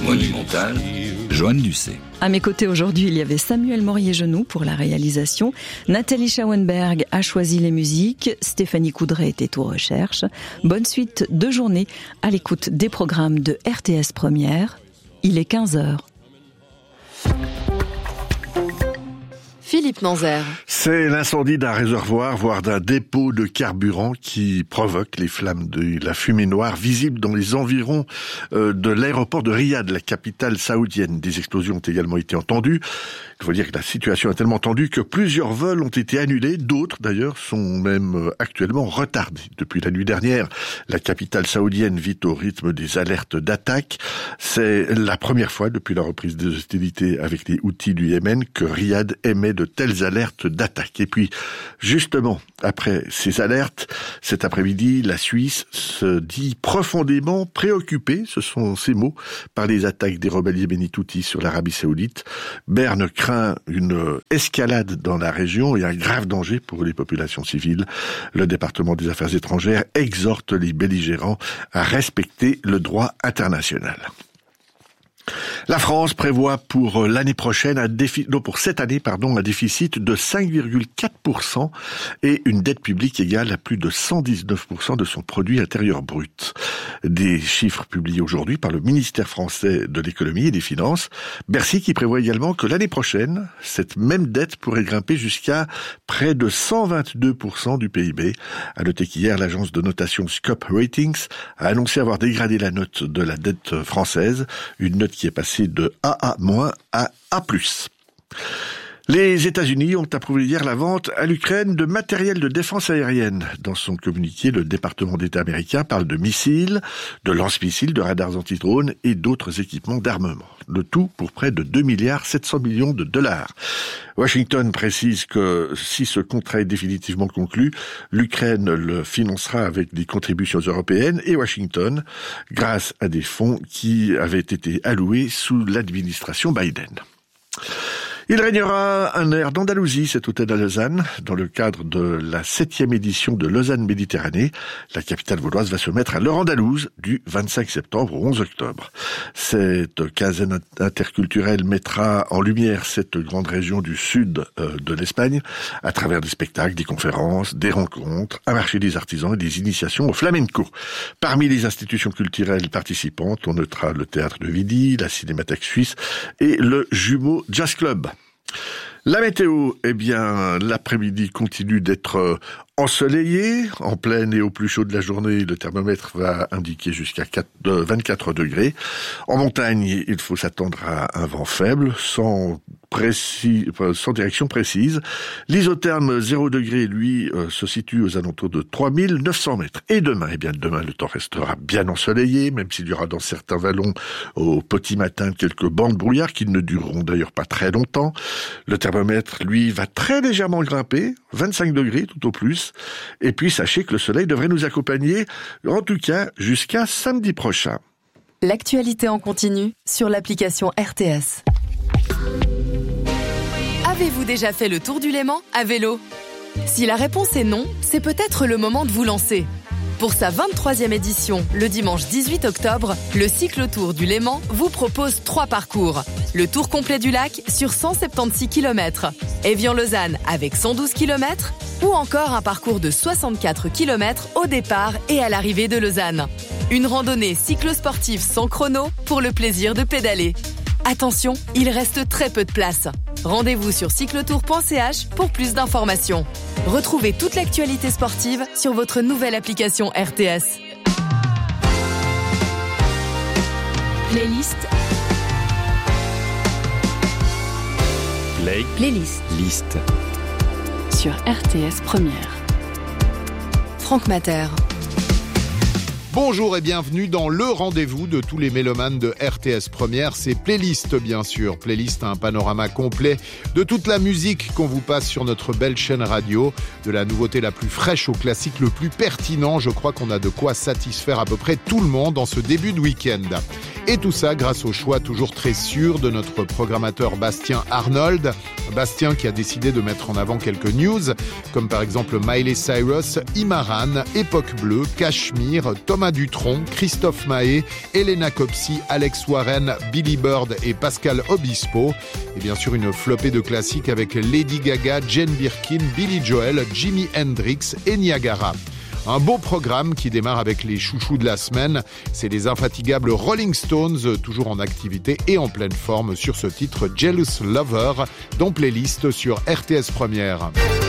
Monumental, Joanne Ducé. À mes côtés aujourd'hui, il y avait Samuel Morier-Genoux pour la réalisation. Nathalie Schauenberg a choisi les musiques. Stéphanie Coudray était aux recherches. Bonne suite de journée à l'écoute des programmes de RTS Première. Il est 15h. Philippe Nanzer. C'est l'incendie d'un réservoir, voire d'un dépôt de carburant qui provoque les flammes de la fumée noire visible dans les environs de l'aéroport de Riyad, la capitale saoudienne. Des explosions ont également été entendues. Il faut dire que la situation est tellement tendue que plusieurs vols ont été annulés. D'autres, d'ailleurs, sont même actuellement retardés. Depuis la nuit dernière, la capitale saoudienne vit au rythme des alertes d'attaque. C'est la première fois depuis la reprise des hostilités avec les Houthis du Yémen que Riyad émet de telles alertes d'attaque. Et puis, justement, après ces alertes, cet après-midi, la Suisse se dit profondément préoccupée, ce sont ces mots, par les attaques des rebelles yéménites Houthis sur l'Arabie Saoudite. Berne craint une escalade dans la région et un grave danger pour les populations civiles. Le département des Affaires étrangères exhorte les belligérants à respecter le droit international. La France prévoit pour l'année prochaine un déficit de 5,4% et une dette publique égale à plus de 119% de son produit intérieur brut. Des chiffres publiés aujourd'hui par le ministère français de l'économie et des finances. Bercy qui prévoit également que l'année prochaine, cette même dette pourrait grimper jusqu'à près de 122% du PIB. À noter qu'hier, l'agence de notation Scope Ratings a annoncé avoir dégradé la note de la dette française, une note qui est passée de AA- à A+. Les États-Unis ont approuvé hier la vente à l'Ukraine de matériel de défense aérienne. Dans son communiqué, le département d'État américain parle de missiles, de lance-missiles, de radars anti-drones et d'autres équipements d'armement. Le tout pour près de 2,7 milliards de dollars. Washington précise que si ce contrat est définitivement conclu, l'Ukraine le financera avec des contributions européennes et Washington grâce à des fonds qui avaient été alloués sous l'administration Biden. Il régnera un air d'Andalousie cet automne à Lausanne. Dans le cadre de la 7e édition de Lausanne Méditerranée, la capitale vaudoise va se mettre à l'heure andalouse du 25 septembre au 11 octobre. Cette quinzaine interculturelle mettra en lumière cette grande région du sud de l'Espagne à travers des spectacles, des conférences, des rencontres, un marché des artisans et des initiations au flamenco. Parmi les institutions culturelles participantes, on notera le théâtre de Vidi, la Cinémathèque suisse et le Jumeau Jazz Club. La météo, l'après-midi continue d'être ensoleillé, en pleine et au plus chaud de la journée, le thermomètre va indiquer jusqu'à 24 degrés. En montagne, il faut s'attendre à un vent faible, sans direction précise. L'isotherme 0 degré, lui, se situe aux alentours de 3900 mètres. Et demain, le temps restera bien ensoleillé, même s'il y aura dans certains vallons au petit matin quelques bancs de brouillard qui ne dureront d'ailleurs pas très longtemps. Le thermomètre, lui, va très légèrement grimper, 25 degrés tout au plus. Et puis, sachez que le soleil devrait nous accompagner, en tout cas, jusqu'à samedi prochain. L'actualité en continu sur l'application RTS. Avez-vous déjà fait le tour du Léman à vélo ? Si la réponse est non, c'est peut-être le moment de vous lancer. Pour sa 23e édition, le dimanche 18 octobre, le cyclotour du Léman vous propose 3 parcours. Le tour complet du lac sur 176 km, Évian-Lausanne avec 112 km, ou encore un parcours de 64 km au départ et à l'arrivée de Lausanne. Une randonnée cyclosportive sans chrono pour le plaisir de pédaler. Attention, il reste très peu de place. Rendez-vous sur cyclotour.ch pour plus d'informations. Retrouvez toute l'actualité sportive sur votre nouvelle application RTS. Playlist. Playlist. Liste. Sur RTS Première. Franck Mater. Bonjour et bienvenue dans le rendez-vous de tous les mélomanes de RTS Première. C'est Playlist, bien sûr. Playlist, un panorama complet de toute la musique qu'on vous passe sur notre belle chaîne radio. De la nouveauté la plus fraîche au classique le plus pertinent. Je crois qu'on a de quoi satisfaire à peu près tout le monde en ce début de week-end. Et tout ça grâce au choix toujours très sûr de notre programmateur Bastien Arnold. Bastien qui a décidé de mettre en avant quelques news, comme par exemple Miley Cyrus, Imaran, Époque Bleue, Cachemire, Thomas Thomas Dutronc, Christophe Mahé, Elena Copsi, Alex Warren, Billy Bird et Pascal Obispo. Et bien sûr une flopée de classiques avec Lady Gaga, Jane Birkin, Billy Joel, Jimi Hendrix et Niagara. Un beau programme qui démarre avec les chouchous de la semaine. C'est les infatigables Rolling Stones, toujours en activité et en pleine forme sur ce titre Jealous Lover, dont playlist sur RTS Première.